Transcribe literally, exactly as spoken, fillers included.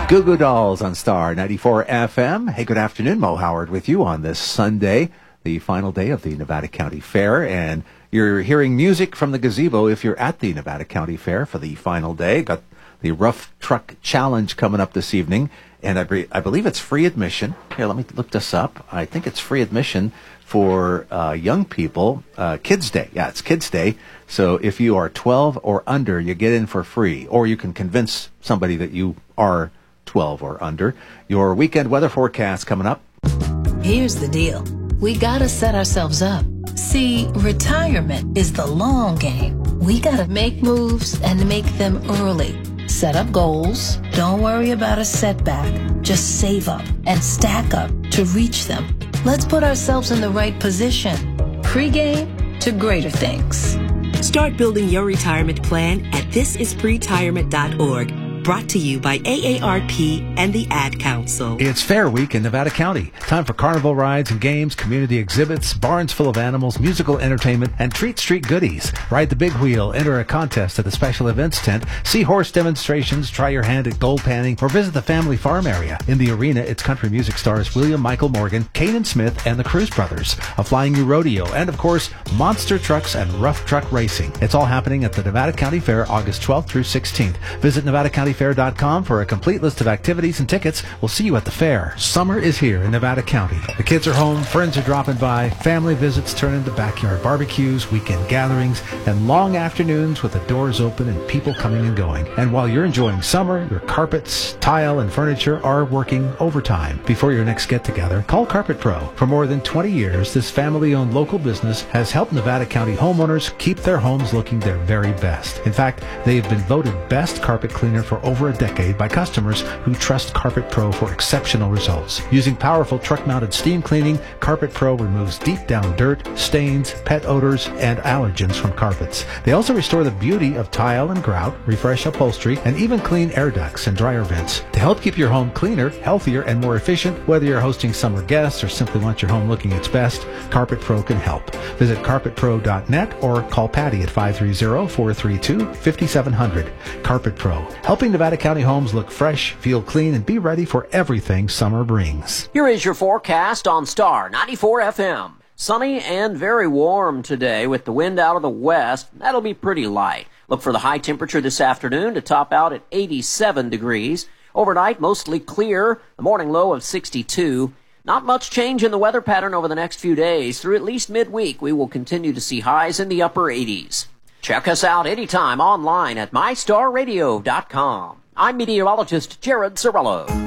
Goo Goo Dolls on Star ninety-four F M. Hey, good afternoon. Mo Howard with you on this Sunday, the final day of the Nevada County Fair. And you're hearing music from the gazebo if you're at the Nevada County Fair for the final day. Got the Rough Truck Challenge coming up this evening. And I, be- I believe it's free admission. Here, let me look this up. I think it's free admission for uh, young people. Uh, Kids Day. Yeah, it's Kids Day. So if you are twelve or under, you get in for free. Or you can convince somebody that you are twelve or under. Your weekend weather forecast coming up. Here's the deal. We gotta set ourselves up. See, retirement is the long game. We gotta make moves and make them early. Set up goals. Don't worry about a setback. Just save up and stack up to reach them. Let's put ourselves in the right position. Pre-game to greater things. Start building your retirement plan at this is pretirement dot org. Brought to you by A A R P and the Ad Council. It's Fair Week in Nevada County. Time for carnival rides and games, community exhibits, barns full of animals, musical entertainment, and treat street goodies. Ride the big wheel, enter a contest at the special events tent, see horse demonstrations, try your hand at gold panning, or visit the family farm area. In the arena, it's country music stars William Michael Morgan, Kanan Smith, and the Cruz Brothers, a Flying U rodeo, and of course, monster trucks and rough truck racing. It's all happening at the Nevada County Fair August twelfth through sixteenth. Visit Nevada County Fair dot com for a complete list of activities and tickets. We'll see you at the fair. Summer is here in Nevada County. The kids are home, friends are dropping by, family visits turn into backyard barbecues, weekend gatherings, and long afternoons with the doors open and people coming and going. And while you're enjoying summer, your carpets, tile, and furniture are working overtime. Before your next get-together, call Carpet Pro. For more than twenty years, this family-owned local business has helped Nevada County homeowners keep their homes looking their very best. In fact, they have been voted best carpet cleaner for over a decade by customers who trust Carpet Pro for exceptional results. Using powerful truck-mounted steam cleaning, Carpet Pro removes deep-down dirt, stains, pet odors, and allergens from carpets. They also restore the beauty of tile and grout, refresh upholstery, and even clean air ducts and dryer vents. To help keep your home cleaner, healthier, and more efficient, whether you're hosting summer guests or simply want your home looking its best, Carpet Pro can help. Visit carpet pro dot net or call Patty at five three zero, four three two, five seven zero zero. Carpet Pro, helping Nevada County homes look fresh, feel clean, and be ready for everything summer brings. Here is your forecast on Star ninety-four F M. Sunny and very warm today with the wind out of the west. That'll be pretty light. Look for the high temperature this afternoon to top out at eighty-seven degrees. Overnight, mostly clear, the morning low of sixty-two. Not much change in the weather pattern over the next few days. Through at least midweek, we will continue to see highs in the upper eighties. Check us out anytime online at my star radio dot com. I'm meteorologist Jared Sorello.